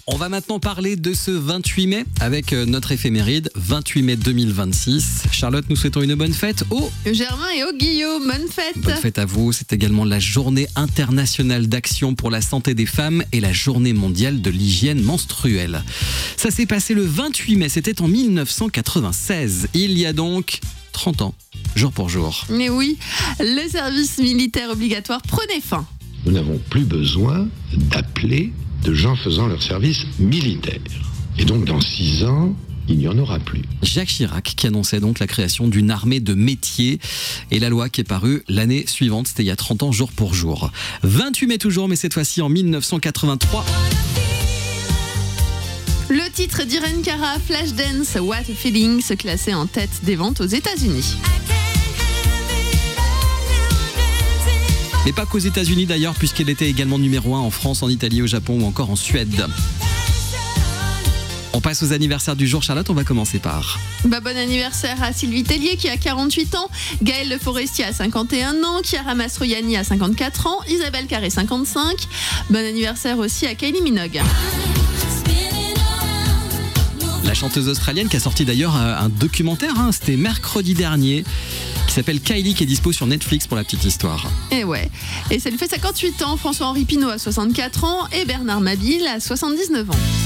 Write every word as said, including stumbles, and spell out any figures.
On va maintenant parler de ce vingt-huit mai avec notre éphéméride, vingt-huit mai deux mille vingt-six. Charlotte, nous souhaitons une bonne fête au Germain et au Guillaume, bonne fête. Bonne fête à vous. C'est également la journée internationale d'action pour la santé des femmes et la journée mondiale de l'hygiène menstruelle. Ça s'est passé le vingt-huit mai, c'était en mille neuf cent quatre-vingt-seize. Il y a donc trente ans, jour pour jour. Mais oui, le service militaire obligatoire prenait fin. Nous n'avons plus besoin d'appeler de gens faisant leur service militaire. Et donc dans six ans, il n'y en aura plus. Jacques Chirac qui annonçait donc la création d'une armée de métiers et la loi qui est parue l'année suivante, c'était il y a trente ans jour pour jour. vingt-huit mai toujours, mais cette fois-ci en mille neuf cent quatre-vingt-trois. Le titre d'Irene Cara, Flashdance, What a Feeling, se classait en tête des ventes aux États-Unis. Mais pas qu'aux États-Unis d'ailleurs, puisqu'elle était également numéro un en France, en Italie, au Japon ou encore en Suède. On passe aux anniversaires du jour, Charlotte, on va commencer par... Bah, bon anniversaire à Sylvie Tellier qui a quarante-huit ans, Gaël Le Forestier a cinquante et un ans, Chiara Mastroianni a cinquante-quatre ans, Isabelle Carré cinquante-cinq. Bon anniversaire aussi à Kylie Minogue. La chanteuse australienne qui a sorti d'ailleurs un documentaire, hein, c'était mercredi dernier, qui s'appelle Kylie, qui est dispo sur Netflix pour la petite histoire. Et ouais, et ça lui fait cinquante-huit ans, François-Henri Pinault a soixante-quatre ans et Bernard Mabille a soixante-dix-neuf ans.